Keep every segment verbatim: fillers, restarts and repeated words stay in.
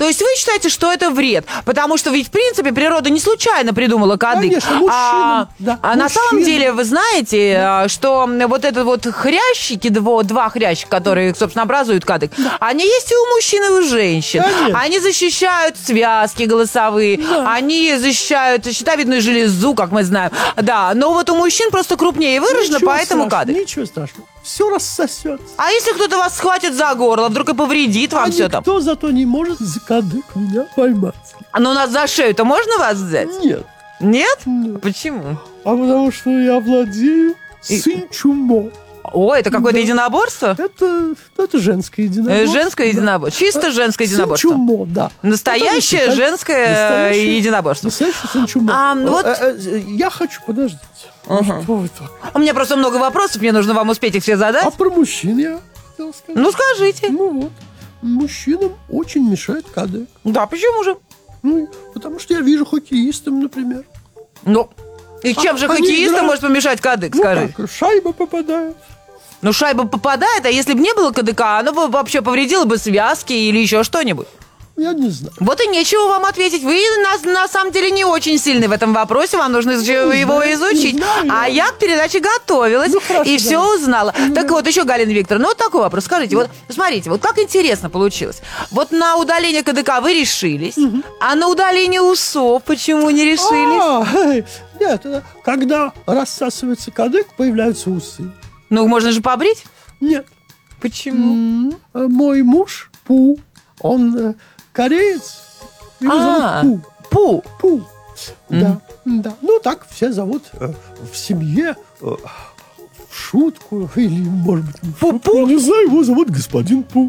То есть вы считаете, что это вред? Потому что ведь, в принципе, природа не случайно придумала кадык. Конечно, мужчинам, а, да, а на мужчинам. самом деле, вы знаете, да. что вот этот вот хрящики, два, два хрящика, которые, собственно, образуют кадык, да. они есть и у мужчин, и у женщин. Конечно. Они защищают связки голосовые, да. они защищают щитовидную железу, как мы знаем. Да, но вот у мужчин просто крупнее выражено, ничего поэтому страшного, кадык. Ничего страшного. Все рассосется. А если кто-то вас схватит за горло, вдруг и повредит вам а все там? Никто зато не может за кадык меня поймать. А ну нас за шею-то можно вас взять? Нет. Нет? Нет. Почему? А потому что я владею И... сынчумо. О, это какое-то да. единоборство? Это, это женское единоборство. Женское единоборство. Чисто женское единоборство. Сынчумо, да. Настоящее Это, женское настоящее, единоборство. Настоящее сынчумо. А, вот... Я хочу, подождите. Угу. Что вы так? У меня просто много вопросов, мне нужно вам успеть их все задать. А про мужчин я хотел сказать. Ну, скажите. Ну вот. Мужчинам очень мешает кадык. Да, почему же? Ну, потому что я вижу хоккеистам, например. Ну, и чем а, же хоккеистам играют... может помешать кадык, ну, скажи? Как, шайба попадает. Ну, шайба попадает, а если бы не было кадыка, оно бы вообще повредило бы связки или еще что-нибудь. Я не знаю. Вот и нечего вам ответить. Вы на, на самом деле не очень сильны в этом вопросе. Вам нужно не его знаю, изучить. Знаю, а я к передаче готовилась ну, хорошо, и да. все узнала. Ну, так да. вот, еще, Галина Викторовна, ну вот такой вопрос. Скажите, да. вот смотрите, вот как интересно получилось. Вот на удаление кадыка вы решились, угу. а на удаление усов почему не решились? А, нет, когда рассасывается кадык, появляются усы. Ну, можно же побрить? Нет. Почему? М-м, мой муж Пу, он... кореец. Его а, зовут Пу. Пу. Пу. Mm-hmm. Да, да. Ну, так все зовут э, в семье, э, в шутку, или, может быть, в шутку. Я не знаю, его зовут господин Пу.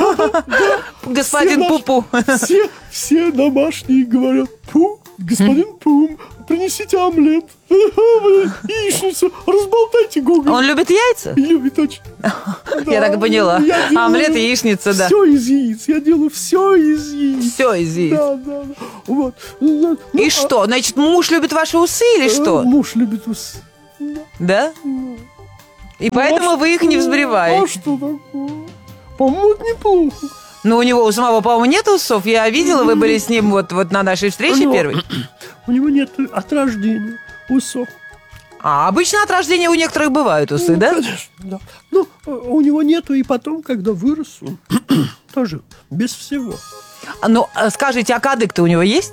Господин Пу-Пу. Все домашние говорят: Пу, господин Пу, принесите омлет, яичницу, разболтайте гоголь. Он любит яйца? Любит очень. Я так и поняла. Омлет и яичница, да. Все из яиц. Я делаю все из яиц. Все из яиц. Да, да, да. Вот. И что? Значит, муж любит ваши усы или что? Муж любит усы. Да? И поэтому вы их не взбриваете. А что такое? По-моему, это неплохо. Ну, у него у самого, по-моему, нет усов. Я видела, вы были с ним вот, вот на нашей встрече Но первой. У него нет от рождения усов. А обычно от рождения у некоторых бывают усы, ну, да? Конечно, да. Ну, у него нету и потом, когда вырос, он тоже без всего. Ну, скажите, а кадык-то у него есть?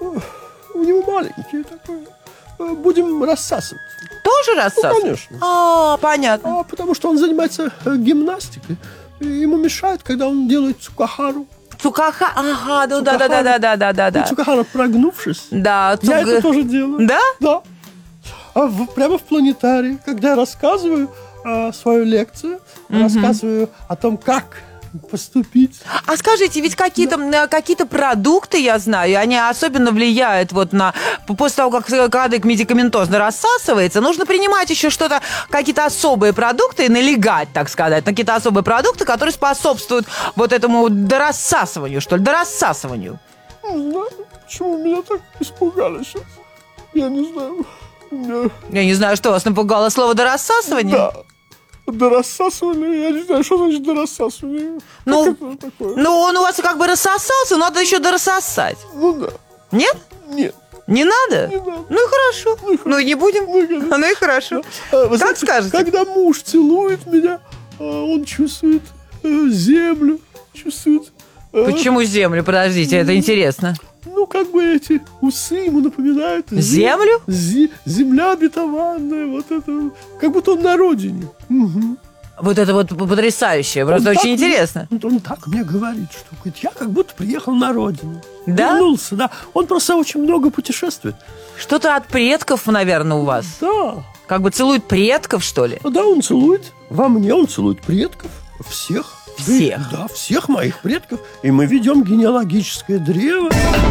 У него маленький такой. Будем рассасывать. Тоже рассасывать? Ну, конечно. А, понятно. А, потому что он занимается гимнастикой. И ему мешает, когда он делает цукахару. Цукаха, ага, ну да, да, да, да, да, да, да, да. Цукахара, прогнувшись. Да, цук... Я это тоже делаю. Да? Да. А в, прямо в планетарии, когда я рассказываю а, свою лекцию, угу. рассказываю о том, как поступить. А скажите, ведь какие-то, да. какие-то продукты, я знаю, они особенно влияют вот на... После того, как кадык медикаментозно рассасывается, нужно принимать еще что-то, какие-то особые продукты, налегать, так сказать, на какие-то особые продукты, которые способствуют вот этому дорассасыванию, что ли, дорассасыванию. Не знаю, почему меня так испугали сейчас. Я не знаю. Меня... Я не знаю, что вас напугало слово «дорассасывание»? Да. Дорассасывание, я не знаю, что значит дорассасывание. Ну, ну, он у вас как бы рассосался, надо еще дорассосать. Ну да. Нет? Нет. Не надо? Не надо. Ну и хорошо. Ну, ну и не будем. Ну, ну и хорошо. А, как знаете, скажете? Когда муж целует меня, он чувствует землю, чувствует... Почему землю? Подождите, это интересно. Ну, как бы эти усы ему напоминают... Землю? Зи- земля обетованная, вот это... Как будто он на родине. Угу. Вот это вот потрясающе, просто он очень так, интересно. Он, он так мне говорит, что говорит, я как будто приехал на родину. Да? Вернулся, да. Он просто очень много путешествует. Что-то от предков, наверное, у вас. Да. Как бы целует предков, что ли? Да, он целует. Во мне он целует предков. Всех. Всех? Да, всех моих предков. И мы ведем генеалогическое древо.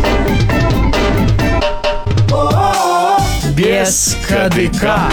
Без кадыка.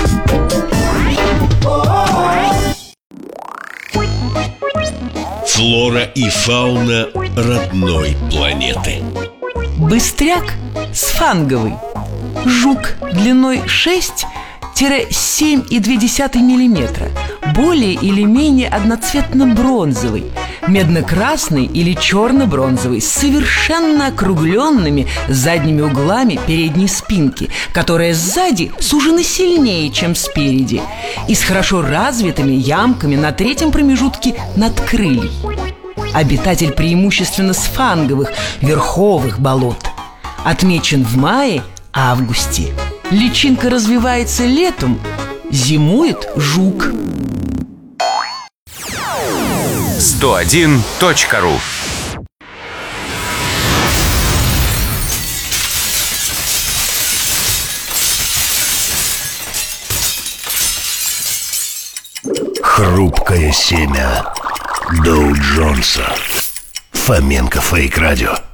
Флора и фауна родной планеты. Быстряк сфанговый. Жук длиной шесть, семь и две десятых миллиметра, более или менее одноцветно-бронзовый, медно-красный или черно-бронзовый, с совершенно округленными задними углами передней спинки, которая сзади сужена сильнее, чем спереди, и с хорошо развитыми ямками на третьем промежутке надкрылий. Обитатель преимущественно сфанговых верховых болот. Отмечен в мае-августе. Личинка развивается летом, зимует жук. сто один точка ру. Хрупкое семя Доу Джонса. Фоменко Фейк Радио.